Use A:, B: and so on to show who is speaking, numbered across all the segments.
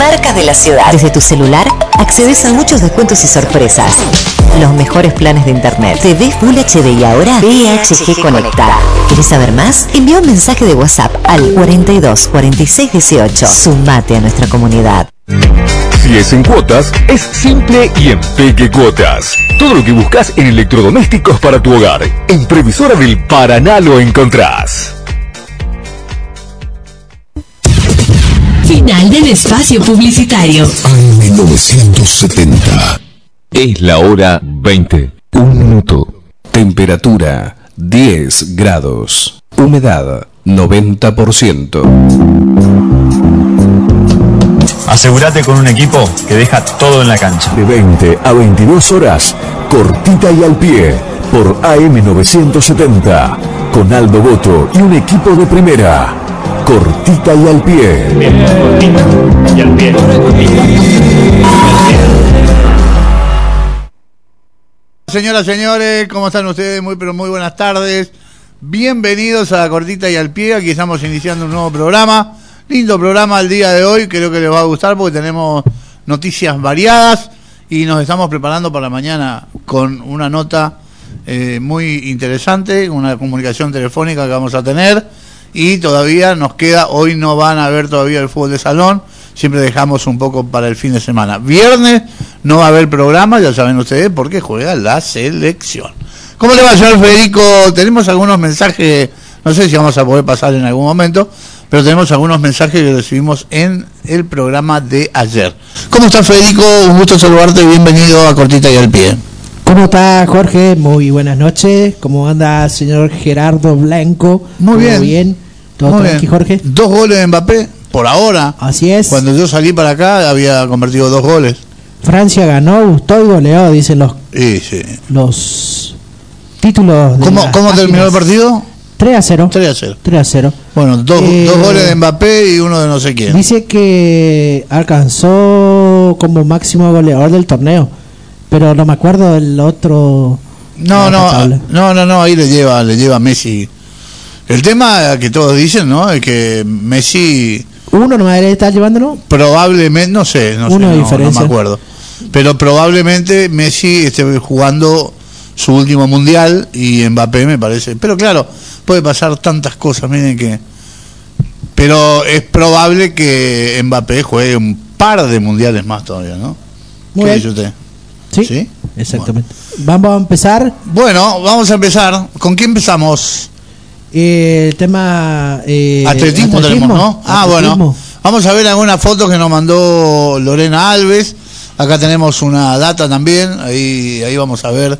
A: marcas de la ciudad. Desde tu celular, accedes a muchos descuentos y sorpresas. Los mejores planes de internet. TV Full HD y ahora VHG Conectada. ¿Querés saber más? Envía un mensaje de WhatsApp al 42 46 18. Sumate a nuestra comunidad.
B: Si es en cuotas, es simple y en Peque Cuotas. Todo lo que buscas en electrodomésticos para tu hogar. En Previsora del Paraná lo encontrás.
C: Final del espacio publicitario.
D: AM970.
B: Es la hora 20. 1 minuto.
D: Temperatura 10 grados. Humedad 90%.
E: Asegúrate con un equipo que deja todo en la cancha.
B: De 20 a 22 horas, cortita y al pie, por AM970, con Aldo Boto y un equipo de primera. Cortita y al pie.
E: Bien, cortita y al pie.
F: Señoras, señores, ¿cómo están ustedes? Muy buenas tardes. Bienvenidos a Cortita y al Pie. Aquí estamos iniciando un nuevo programa. Lindo programa el día de hoy. Creo que les va a gustar porque tenemos noticias variadas y nos estamos preparando para mañana con una nota muy interesante, una comunicación telefónica que vamos a tener. Y todavía nos queda, hoy no van a ver todavía el fútbol de salón, siempre dejamos un poco para el fin de semana. Viernes no va a haber programa, ya saben ustedes, porque juega la selección. ¿Cómo le va, señor Federico? Tenemos algunos mensajes, no sé si vamos a poder pasar en algún momento, pero tenemos algunos mensajes que recibimos en el programa de ayer. ¿Cómo está, Federico? Un gusto saludarte, bienvenido a Cortita y al Pie.
G: ¿Cómo está, Jorge? Muy buenas noches. ¿Cómo anda, señor Gerardo Blanco?
F: Muy bien.
G: ¿Todo bien? ¿Todo tranqui, Jorge?
F: 2 goles de Mbappé, por ahora.
G: Así es.
F: Cuando yo salí para acá había convertido 2 goles.
G: Francia ganó, gustó y goleó, dicen los títulos de
F: ¿Cómo terminó el partido?
G: 3-0.
F: 3-0. Bueno, dos goles de Mbappé y uno de no sé quién.
G: Dice que alcanzó como máximo goleador del torneo, pero no me acuerdo del otro.
F: No, ahí le lleva Messi. El tema que todos dicen, ¿no? Es que Messi...
G: ¿Uno no me está llevándolo?
F: Probablemente, no sé, no me acuerdo. Pero probablemente Messi esté jugando su último mundial y Mbappé me parece. Pero claro, puede pasar tantas cosas, miren que... Pero es probable que Mbappé juegue un par de mundiales más todavía, ¿no?
G: Muy
F: ¿Qué
G: bien.
F: dice usted?
G: Sí, exactamente. Bueno. Vamos a empezar.
F: Bueno, vamos a empezar. ¿Con qué empezamos?
G: El tema
F: atletismo tenemos, ¿no? Bueno, vamos a ver algunas fotos que nos mandó Lorena Alves. Acá tenemos una data también, ahí vamos a ver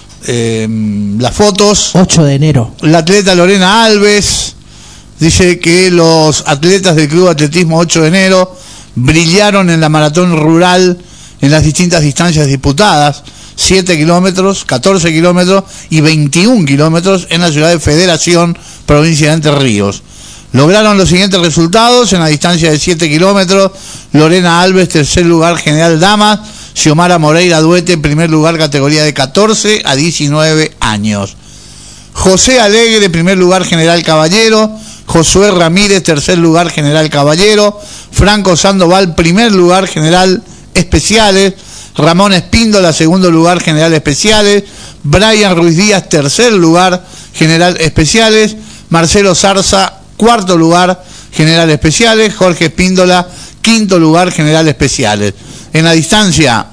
F: las fotos.
G: 8 de enero.
F: La atleta Lorena Alves dice que los atletas del Club Atletismo 8 de enero brillaron en la maratón rural en las distintas distancias disputadas. 7 kilómetros, 14 kilómetros y 21 kilómetros en la ciudad de Federación, provincia de Entre Ríos. Lograron los siguientes resultados: en la distancia de 7 kilómetros, Lorena Alves, tercer lugar general damas; Xiomara Moreira Duete, primer lugar categoría de 14 a 19 años; José Alegre, primer lugar general caballero; Josué Ramírez, tercer lugar general caballero; Franco Sandoval, primer lugar general especiales; Ramón Espíndola, segundo lugar general especiales; Brian Ruiz Díaz, tercer lugar general especiales; Marcelo Zarza, cuarto lugar general especiales; Jorge Espíndola, quinto lugar general especiales. En la distancia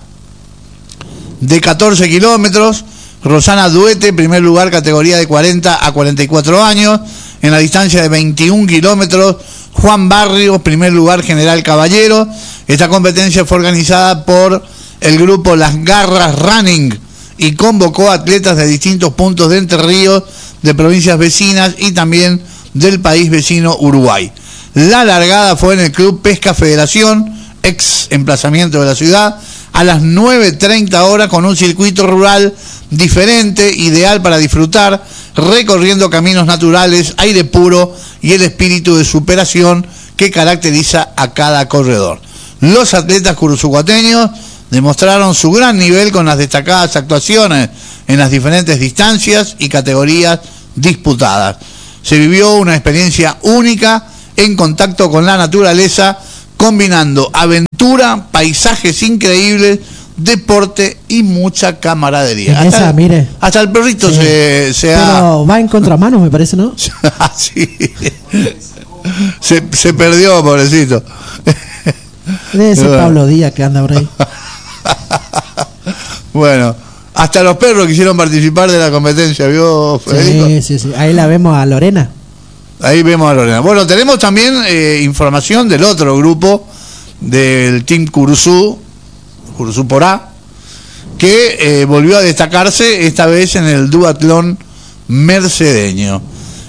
F: de 14 kilómetros, Rosana Duete, primer lugar categoría de 40 a 44 años. En la distancia de 21 kilómetros, Juan Barrios, primer lugar general caballero. Esta competencia fue organizada por el grupo Las Garras Running y convocó a atletas de distintos puntos de Entre Ríos, de provincias vecinas y también del país vecino Uruguay. La largada fue en el Club Pesca Federación, ex emplazamiento de la ciudad, a las 9:30 horas, con un circuito rural diferente, ideal para disfrutar, recorriendo caminos naturales, aire puro y el espíritu de superación que caracteriza a cada corredor. Los atletas cursuguateños demostraron su gran nivel con las destacadas actuaciones en las diferentes distancias y categorías disputadas. Se vivió una experiencia única en contacto con la naturaleza, combinando aventuras cultura, paisajes increíbles, deporte y mucha camaradería.
G: Esa, mire.
F: Hasta el perrito
G: Sí.
F: se ha...
G: Pero va en contramano, me parece, ¿no?
F: Sí. Se perdió, pobrecito.
G: Debe ser Pablo Díaz que anda por ahí.
F: Bueno, hasta los perros quisieron participar de la competencia, ¿vio, Federico?
G: Sí. Ahí la vemos a Lorena.
F: Ahí vemos a Lorena. Bueno, tenemos también información del otro grupo, del Team Curuzú por A, que volvió a destacarse esta vez en el duatlón mercedeño.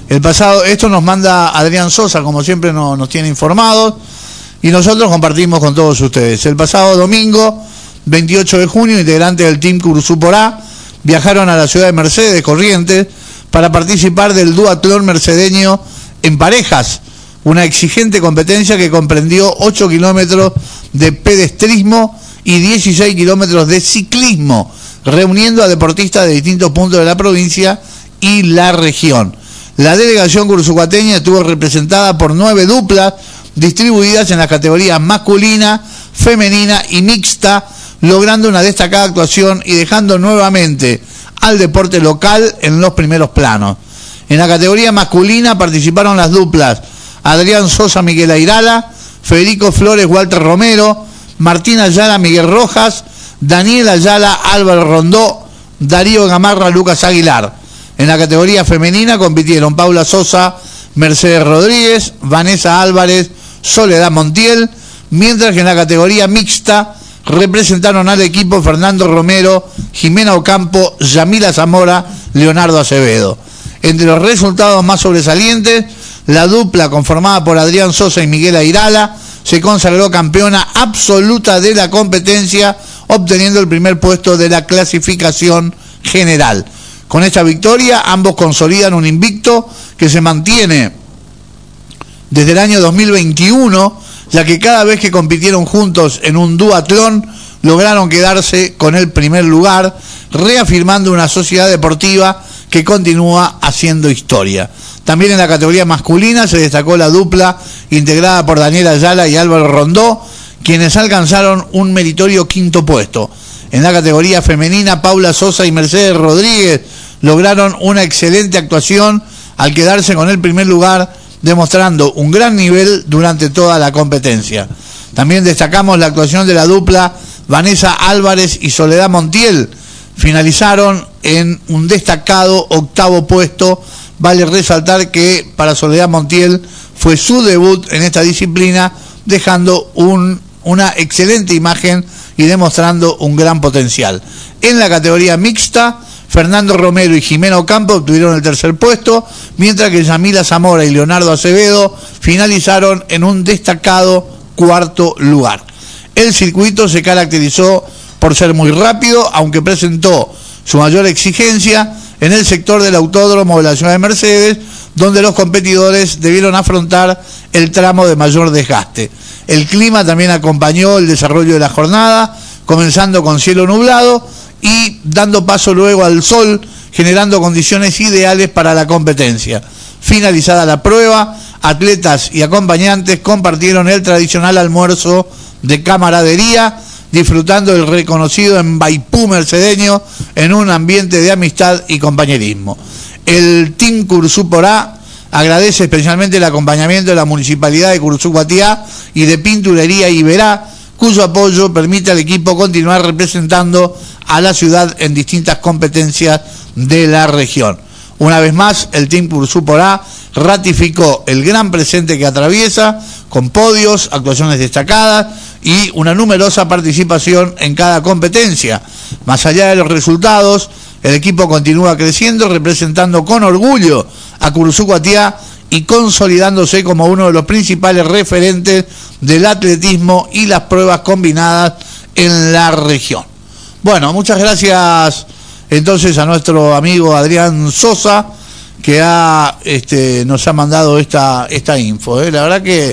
F: Esto nos manda Adrián Sosa, como siempre nos tiene informados, y nosotros compartimos con todos ustedes. El pasado domingo, 28 de junio, integrantes del Team Curuzú por A viajaron a la ciudad de Mercedes, Corrientes, para participar del duatlón mercedeño en parejas, una exigente competencia que comprendió 8 kilómetros de pedestrismo y 16 kilómetros de ciclismo, reuniendo a deportistas de distintos puntos de la provincia y la región. La delegación curuzcuateña estuvo representada por 9 duplas distribuidas en las categorías masculina, femenina y mixta, logrando una destacada actuación y dejando nuevamente al deporte local en los primeros planos. En la categoría masculina participaron las duplas Adrián Sosa, Miguel Airala, Federico Flores, Walter Romero, Martín Ayala, Miguel Rojas, Daniel Ayala, Álvaro Rondó, Darío Gamarra, Lucas Aguilar. En la categoría femenina compitieron Paula Sosa, Mercedes Rodríguez, Vanessa Álvarez, Soledad Montiel, mientras que en la categoría mixta representaron al equipo Fernando Romero, Jimena Ocampo, Yamila Zamora, Leonardo Acevedo. Entre los resultados más sobresalientes, la dupla conformada por Adrián Sosa y Miguel Airala se consagró campeona absoluta de la competencia, obteniendo el primer puesto de la clasificación general. Con esta victoria, ambos consolidan un invicto que se mantiene desde el año 2021, ya que cada vez que compitieron juntos en un duatlón, lograron quedarse con el primer lugar, reafirmando una sociedad deportiva que continúa haciendo historia. También en la categoría masculina se destacó la dupla integrada por Daniel Ayala y Álvaro Rondó, quienes alcanzaron un meritorio quinto puesto. En la categoría femenina, Paula Sosa y Mercedes Rodríguez lograron una excelente actuación al quedarse con el primer lugar, demostrando un gran nivel durante toda la competencia. También destacamos la actuación de la dupla Vanessa Álvarez y Soledad Montiel. Finalizaron en un destacado octavo puesto. Vale resaltar que para Soledad Montiel fue su debut en esta disciplina, dejando una excelente imagen y demostrando un gran potencial. En la categoría mixta, Fernando Romero y Jimena Ocampo obtuvieron el tercer puesto, mientras que Yamila Zamora y Leonardo Acevedo finalizaron en un destacado cuarto lugar. El circuito se caracterizó por ser muy rápido, aunque presentó su mayor exigencia en el sector del autódromo de la ciudad de Mercedes, donde los competidores debieron afrontar el tramo de mayor desgaste. El clima también acompañó el desarrollo de la jornada, comenzando con cielo nublado y dando paso luego al sol, generando condiciones ideales para la competencia. Finalizada la prueba, atletas y acompañantes compartieron el tradicional almuerzo de camaradería, disfrutando del reconocido Mbaipú mercedeño en un ambiente de amistad y compañerismo. El Team Curuzú por A agradece especialmente el acompañamiento de la Municipalidad de Curuzú-Guatiá y de Pinturería Iberá, cuyo apoyo permite al equipo continuar representando a la ciudad en distintas competencias de la región. Una vez más, el Team Curuzú por A ratificó el gran presente que atraviesa, con podios, actuaciones destacadas y una numerosa participación en cada competencia. Más allá de los resultados, el equipo continúa creciendo, representando con orgullo a Curuzú-Guatiá y consolidándose como uno de los principales referentes del atletismo y las pruebas combinadas en la región. Bueno, muchas gracias entonces a nuestro amigo Adrián Sosa, que nos ha mandado esta info. La verdad que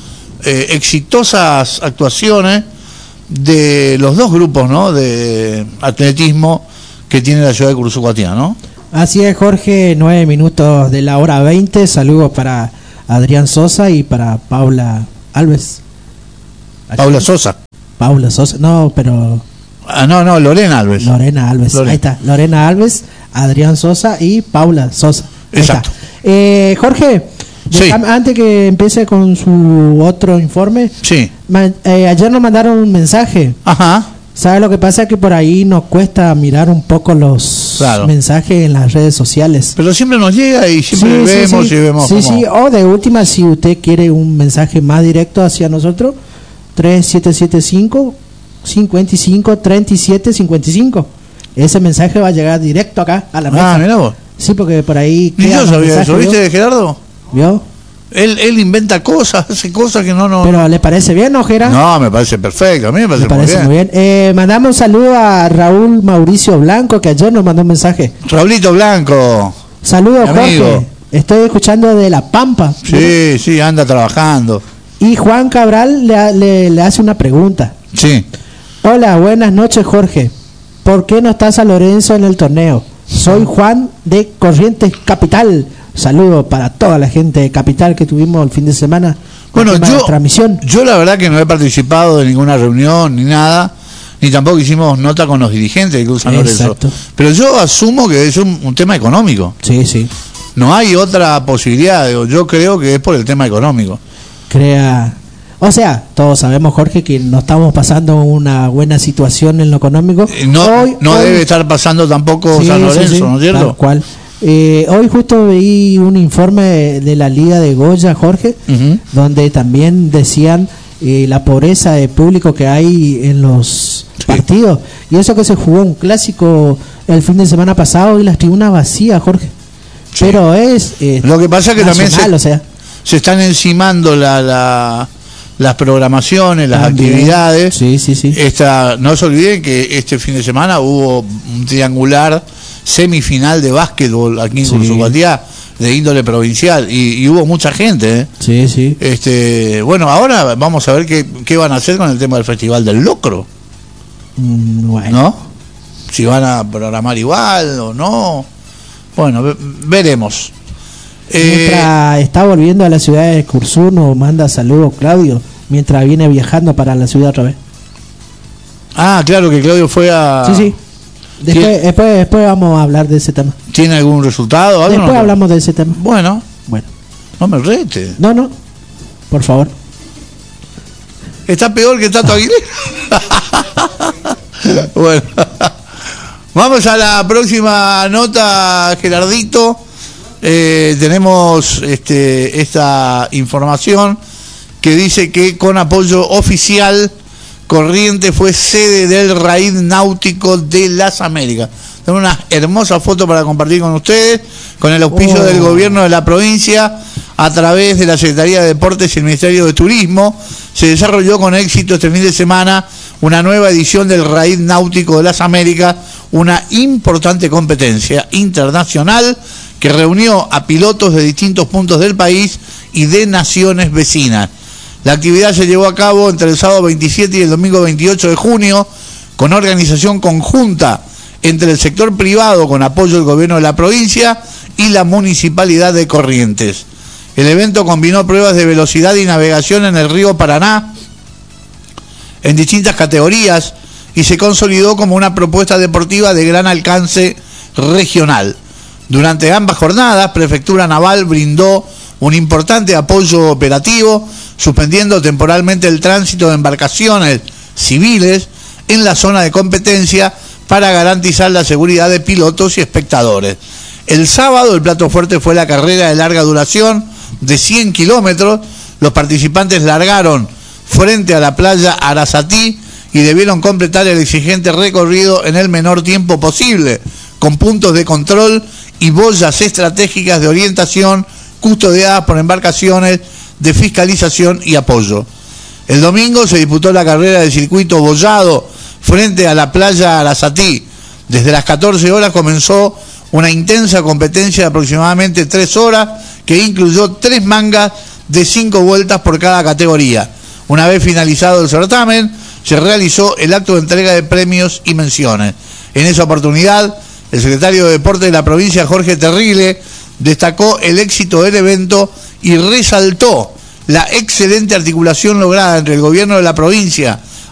F: exitosas actuaciones de los dos grupos, ¿no?, de atletismo que tiene la ciudad de Curuzú-Guatiá, ¿no?
G: Así es, Jorge, 9 minutos de la hora 20. Saludos para Adrián Sosa y para Paula Alves.
F: Paula Sosa.
G: Paula Sosa, no, pero
F: No, Lorena Alves.
G: Lorena Alves,
F: Lorena.
G: ahí está, Lorena Alves, Adrián Sosa y Paula Sosa. Ahí
F: Exacto.
G: está. Jorge,
F: Sí.
G: antes que empiece con su otro informe,
F: Sí.
G: ayer nos mandaron un mensaje.
F: Ajá.
G: ¿Sabe lo que pasa? Que por ahí nos cuesta mirar un poco los
F: Claro.
G: mensajes en las redes sociales.
F: Pero siempre nos llega y siempre vemos y vemos.
G: Sí,
F: cómo-
G: sí, o de última, si usted quiere un mensaje más directo hacia nosotros, 3775 55 37 55. Ese mensaje va a llegar directo acá a la mesa.
F: Ah, mira vos.
G: Sí, porque por ahí
F: Ni
G: quedan
F: yo
G: los
F: sabía
G: mensajes,
F: eso, ¿viste,
G: ¿vio?
F: Gerardo?
G: ¿Vio?
F: Él inventa cosas, hace cosas que no.
G: Pero ¿le parece bien, no, Gerard?
F: No, me parece perfecto, a mí me
G: Me
F: parece,
G: parece muy bien. Mandamos un saludo a Raúl Mauricio Blanco, que ayer nos mandó un mensaje.
F: Raulito Blanco.
G: Saludos,
F: Mi amigo.
G: Jorge. Estoy escuchando de La Pampa.
F: Sí, anda trabajando.
G: Y Juan Cabral le hace una pregunta.
F: Sí.
G: Hola, buenas noches, Jorge. ¿Por qué no está San Lorenzo en el torneo? Soy Juan de Corrientes Capital. Saludo para toda la gente de Capital que tuvimos el fin de semana.
F: Bueno,
G: con la transmisión.
F: yo la verdad que no he participado de ninguna reunión ni nada, ni tampoco hicimos nota con los dirigentes del Club San Lorenzo.
G: Exacto.
F: Pero yo asumo que es un tema económico.
G: Sí, sí.
F: No hay otra posibilidad, yo creo que es por el tema económico.
G: Crea. O sea, todos sabemos, Jorge, que no estamos pasando una buena situación en lo económico.
F: No debe estar pasando tampoco
G: Sí,
F: San
G: sí,
F: Lorenzo,
G: sí,
F: ¿no es cierto?
G: tal cual. Hoy justo veí un informe de la Liga de Goya, Jorge,
F: Ujú.
G: donde también decían la pobreza de público que hay en los partidos. Y eso que se jugó un clásico el fin de semana pasado y las tribunas vacías, Jorge.
F: Sí.
G: Pero es
F: Lo que pasa es que también
G: nacional, o sea,
F: se están encimando las programaciones, las
G: también.
F: actividades.
G: Sí, sí, sí.
F: No se olviden que este fin de semana hubo un triangular semifinal de básquetbol aquí en
G: Sí.
F: Cursucatía de índole provincial y hubo mucha gente.
G: Sí, sí.
F: Bueno, ahora vamos a ver qué van a hacer con el tema del Festival del Locro,
G: Bueno.
F: ¿no? Si van a programar igual o no. Bueno, veremos.
G: Mientras está volviendo a la ciudad de Cursú, nos manda saludos Claudio, mientras viene viajando para la ciudad otra vez.
F: Claro que Claudio fue a...
G: Sí, sí. Después vamos a hablar de ese tema.
F: ¿Tiene algún resultado? ¿Algo?
G: Después
F: No.
G: hablamos de ese tema.
F: Bueno,
G: Bueno,
F: no me rete.
G: no, por favor.
F: Está peor que Tato Aguilera. Bueno, vamos a la próxima nota, Gerardito. Tenemos esta información que dice que con apoyo oficial Corrientes fue sede del Raid Náutico de las Américas. Tengo una hermosa foto para compartir con ustedes, con el auspicio del gobierno de la provincia a través de la Secretaría de Deportes y el Ministerio de Turismo. Se desarrolló con éxito este fin de semana una nueva edición del Raid Náutico de las Américas, una importante competencia internacional que reunió a pilotos de distintos puntos del país y de naciones vecinas. La actividad se llevó a cabo entre el sábado 27 y el domingo 28 de junio, con organización conjunta entre el sector privado con apoyo del gobierno de la provincia y la municipalidad de Corrientes. El evento combinó pruebas de velocidad y navegación en el río Paraná en distintas categorías y se consolidó como una propuesta deportiva de gran alcance regional. Durante ambas jornadas, Prefectura Naval brindó un importante apoyo operativo, suspendiendo temporalmente el tránsito de embarcaciones civiles en la zona de competencia para garantizar la seguridad de pilotos y espectadores. El sábado el plato fuerte fue la carrera de larga duración de 100 kilómetros. Los participantes largaron frente a la playa Arasatí y debieron completar el exigente recorrido en el menor tiempo posible, con puntos de control y boyas estratégicas de orientación custodiadas por embarcaciones de fiscalización y apoyo. El domingo se disputó la carrera del circuito boyado frente a la playa Arasatí. Desde las 14 horas comenzó una intensa competencia de aproximadamente 3 horas que incluyó 3 mangas de 5 vueltas por cada categoría. Una vez finalizado el certamen, se realizó el acto de entrega de premios y menciones. En esa oportunidad, el secretario de Deportes de la provincia, Jorge Terrile, destacó el éxito del evento y resaltó la excelente articulación lograda entre el gobierno de la provincia,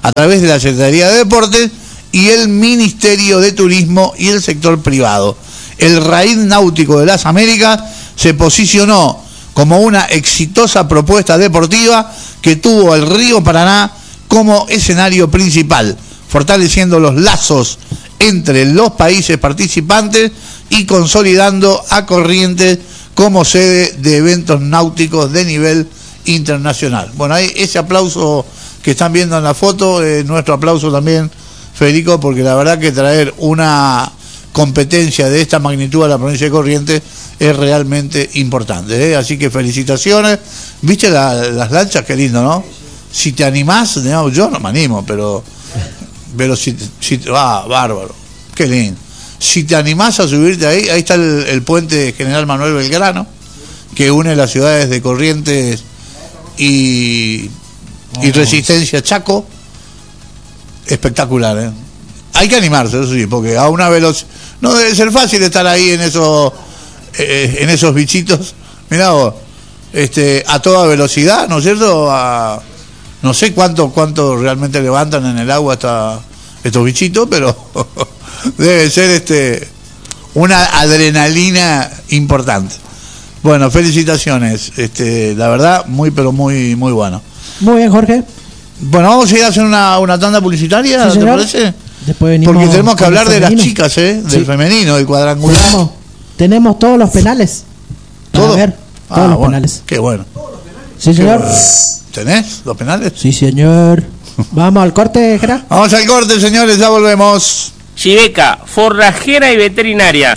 F: a través de la Secretaría de Deportes y el Ministerio de Turismo y el sector privado. El Raid Náutico de las Américas se posicionó como una exitosa propuesta deportiva que tuvo el Río Paraná como escenario principal, fortaleciendo los lazos entre los países participantes y consolidando a Corrientes como sede de eventos náuticos de nivel internacional. Bueno, ahí ese aplauso que están viendo en la foto, nuestro aplauso también, Federico, porque la verdad que traer una competencia de esta magnitud a la provincia de Corrientes es realmente importante, Así que felicitaciones. ¿Viste las lanchas? Qué lindo, ¿no? Si te animás, digamos, yo no me animo, pero si bárbaro, qué lindo. Si te animás a subirte ahí está el puente General Manuel Belgrano, que une las ciudades de Corrientes y Resistencia Chaco. Espectacular, Hay que animarse, eso sí, porque a una velocidad no debe ser fácil estar ahí en esos bichitos. Mirá vos, a toda velocidad, ¿no es cierto? No sé cuánto realmente levantan en el agua estos bichitos, pero debe ser una adrenalina importante. Bueno, felicitaciones, la verdad, muy pero muy muy bueno.
G: Muy bien, Jorge.
F: Bueno, vamos a ir a hacer una tanda publicitaria,
G: sí,
F: ¿te parece?
G: Después
F: porque tenemos que hablar de las chicas, del femenino, del cuadrangular.
G: Tenemos todos los penales.
F: ¿Todo?
G: A ver, todos los penales.
F: Qué bueno.
G: Sí, señor.
F: ¿Tenés los penales?
G: Sí, señor. Vamos al corte, Gerard.
F: Vamos al corte, señores, ya volvemos.
H: Chiveca, forrajera y veterinaria,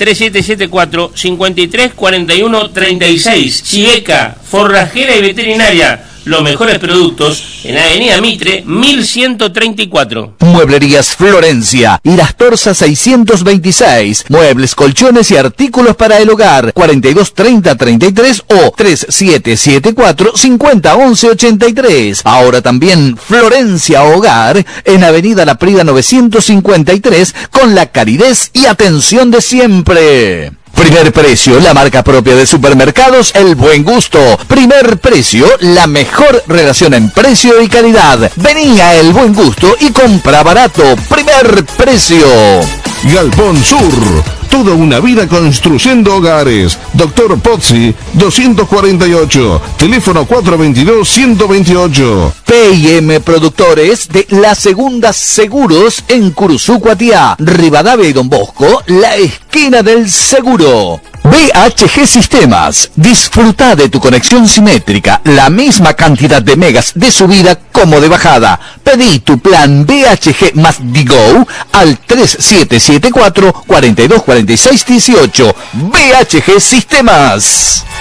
H: 3774-5341-36. Chiveca, forrajera y veterinaria, los mejores productos en Avenida Mitre, 1134.
I: Mueblerías Florencia, Irastorza 626. Muebles, colchones y artículos para el hogar. 423033 o 3774-501183. Ahora también Florencia Hogar en Avenida La Prida 953, con la calidez y atención de siempre. Primer Precio, la marca propia de supermercados El Buen Gusto. Primer Precio, la mejor relación en precio y calidad. Vení a El Buen Gusto y compra barato. Primer Precio.
D: Galpón Sur, toda una vida construyendo hogares. Doctor Pozzi, 248, teléfono 422-128.
I: P&M Productores de La Segunda Seguros en Curuzú, Cuatiá, Rivadavia y Don Bosco, la esquina del seguro. BHG Sistemas, disfruta de tu conexión simétrica, la misma cantidad de megas de subida como de bajada. Pedí tu plan BHG más Digo al 3774-424618. BHG Sistemas.